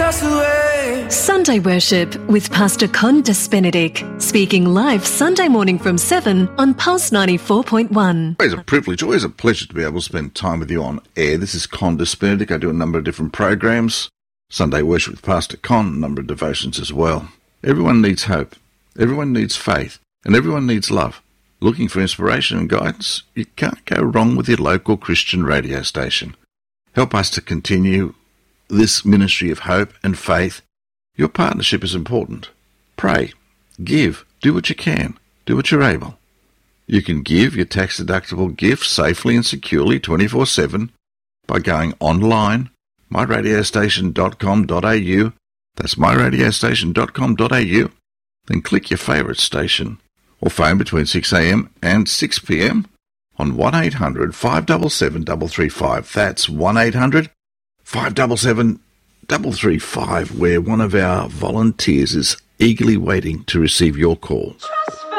us away. Sunday Worship with Pastor Condis Benedict, speaking live Sunday morning from 7 on Pulse 94.1. Always a privilege, always a pleasure to be able to spend time with you on air. This is Condis Benedict. I do a number of different programs. Sunday Worship with Pastor Con, a number of devotions as well. Everyone needs hope. Everyone needs faith. And everyone needs love. Looking for inspiration and guidance? You can't go wrong with your local Christian radio station. Help us to continue this ministry of hope and faith. Your partnership is important. Pray, give, do what you can, do what you're able. You can give your tax-deductible gift safely and securely 24/7 by going online, myradiostation.com.au. That's myradiostation.com.au. Then click your favourite station or phone between 6 a.m. and 6 p.m. on 1-800-577-335. That's 1-800-577-335, where one of our volunteers is eagerly waiting to receive your call.